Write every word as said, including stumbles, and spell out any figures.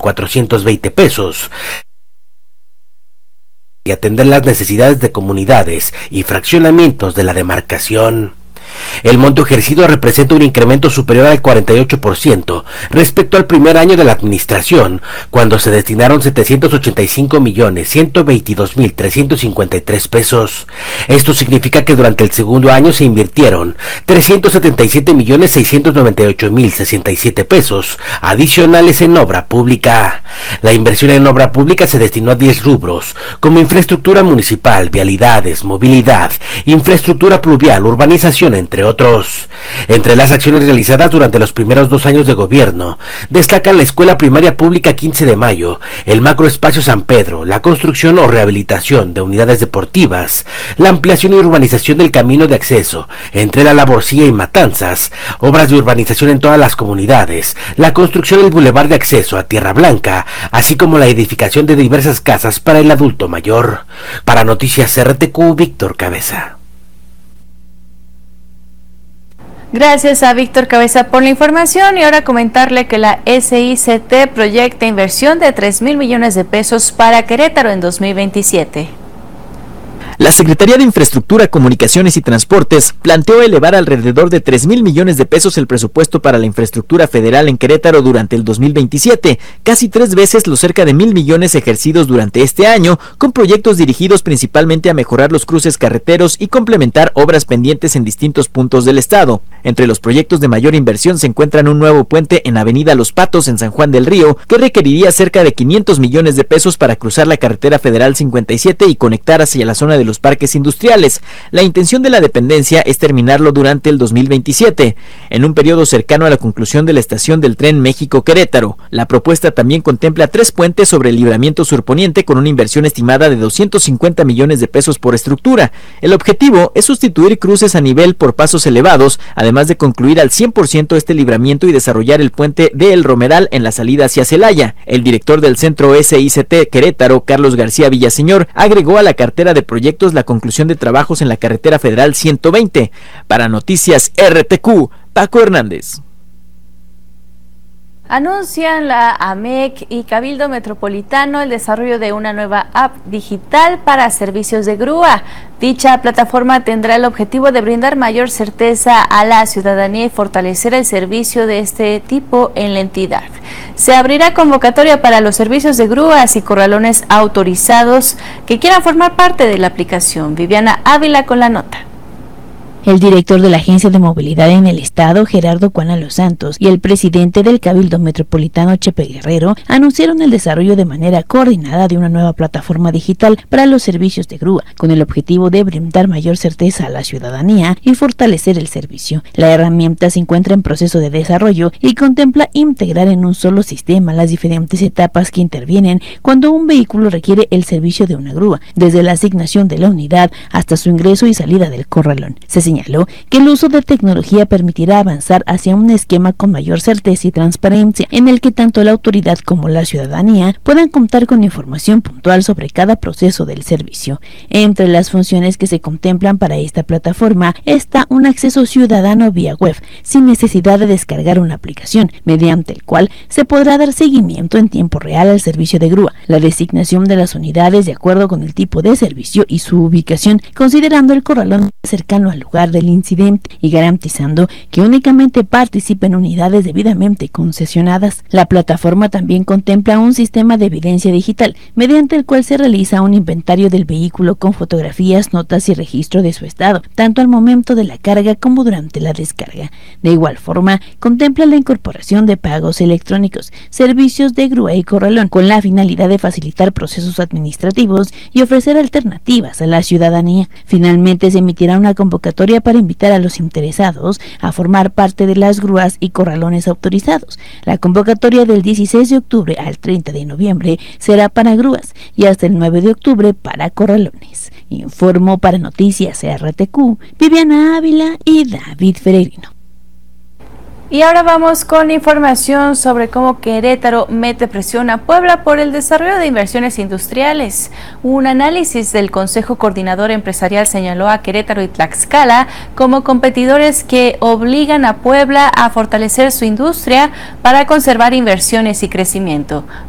cuatrocientos veinte pesos y atender las necesidades de comunidades y fraccionamientos de la demarcación. El monto ejercido representa un incremento superior al cuarenta y ocho por ciento respecto al primer año de la administración, cuando se destinaron setecientos ochenta y cinco millones ciento veintidós mil trescientos cincuenta y tres pesos. Esto significa que durante el segundo año se invirtieron trescientos setenta y siete millones seiscientos noventa y ocho mil sesenta y siete pesos adicionales en obra pública. La inversión en obra pública se destinó a diez rubros, como infraestructura municipal, vialidades, movilidad, infraestructura pluvial, urbanización, entre otros. Entre las acciones realizadas durante los primeros dos años de gobierno, destacan la Escuela Primaria Pública quince de mayo, el Macroespacio San Pedro, la construcción o rehabilitación de unidades deportivas, la ampliación y urbanización del camino de acceso entre La Laborcilla y Matanzas, obras de urbanización en todas las comunidades, la construcción del bulevar de acceso a Tierra Blanca, así como la edificación de diversas casas para el adulto mayor. Para Noticias R T Q, Víctor Cabeza. Gracias a Víctor Cabeza por la información, y ahora comentarle que la S I C T proyecta inversión de tres mil millones de pesos para Querétaro en dos mil veintisiete. La Secretaría de Infraestructura, Comunicaciones y Transportes planteó elevar alrededor de tres mil millones de pesos el presupuesto para la infraestructura federal en Querétaro durante el dos mil veintisiete, casi tres veces los cerca de mil millones ejercidos durante este año, con proyectos dirigidos principalmente a mejorar los cruces carreteros y complementar obras pendientes en distintos puntos del estado. Entre los proyectos de mayor inversión se encuentran un nuevo puente en Avenida Los Patos en San Juan del Río, que requeriría cerca de quinientos millones de pesos para cruzar la carretera federal cincuenta y siete y conectar hacia la zona de los parques industriales. La intención de la dependencia es terminarlo durante el dos mil veintisiete, en un periodo cercano a la conclusión de la estación del tren México-Querétaro. La propuesta también contempla tres puentes sobre el libramiento surponiente con una inversión estimada de doscientos cincuenta millones de pesos por estructura. El objetivo es sustituir cruces a nivel por pasos elevados, además de concluir al cien por ciento este libramiento y desarrollar el puente de El Romeral en la salida hacia Celaya. El director del Centro S I C T Querétaro, Carlos García Villaseñor, agregó a la cartera de proyectos la conclusión de trabajos en la carretera federal ciento veinte. Para Noticias R T Q, Paco Hernández. Anuncian la A M E C y Cabildo Metropolitano el desarrollo de una nueva app digital para servicios de grúa. Dicha plataforma tendrá el objetivo de brindar mayor certeza a la ciudadanía y fortalecer el servicio de este tipo en la entidad. Se abrirá convocatoria para los servicios de grúas y corralones autorizados que quieran formar parte de la aplicación. Viviana Ávila con la nota. El director de la Agencia de Movilidad en el Estado, Gerardo Cuana Los Santos, y el presidente del Cabildo Metropolitano, Chepe Guerrero, anunciaron el desarrollo de manera coordinada de una nueva plataforma digital para los servicios de grúa, con el objetivo de brindar mayor certeza a la ciudadanía y fortalecer el servicio. La herramienta se encuentra en proceso de desarrollo y contempla integrar en un solo sistema las diferentes etapas que intervienen cuando un vehículo requiere el servicio de una grúa, desde la asignación de la unidad hasta su ingreso y salida del corralón. Se señaló que el uso de tecnología permitirá avanzar hacia un esquema con mayor certeza y transparencia, en el que tanto la autoridad como la ciudadanía puedan contar con información puntual sobre cada proceso del servicio. Entre las funciones que se contemplan para esta plataforma está un acceso ciudadano vía web, sin necesidad de descargar una aplicación, mediante el cual se podrá dar seguimiento en tiempo real al servicio de grúa, la designación de las unidades de acuerdo con el tipo de servicio y su ubicación, considerando el corralón cercano al lugar del incidente y garantizando que únicamente participen unidades debidamente concesionadas. La plataforma también contempla un sistema de evidencia digital, mediante el cual se realiza un inventario del vehículo con fotografías, notas y registro de su estado, tanto al momento de la carga como durante la descarga. De igual forma, contempla la incorporación de pagos electrónicos, servicios de grúa y corralón, con la finalidad de facilitar procesos administrativos y ofrecer alternativas a la ciudadanía. Finalmente, se emitirá una convocatoria para invitar a los interesados a formar parte de las grúas y corralones autorizados. La convocatoria del dieciséis de octubre al treinta de noviembre será para grúas y hasta el nueve de octubre para corralones. Informó para Noticias R T Q, Viviana Ávila y David Ferreirino. Y ahora vamos con información sobre cómo Querétaro mete presión a Puebla por el desarrollo de inversiones industriales. Un análisis del Consejo Coordinador Empresarial señaló a Querétaro y Tlaxcala como competidores que obligan a Puebla a fortalecer su industria para conservar inversiones y crecimiento.